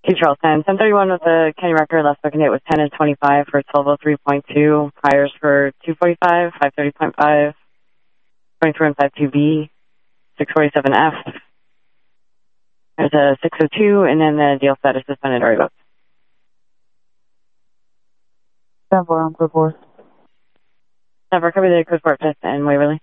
Two Charles 10. 1031 with the county record. Last booking date was 10 and 25 for 1203.2. Priors for 245, 530.5, 23.52B, 647F. There's a 602, and then the deal status suspended or revoked. 10-4 on code 4. 10-4, cover the code 4 fifth and Waverly.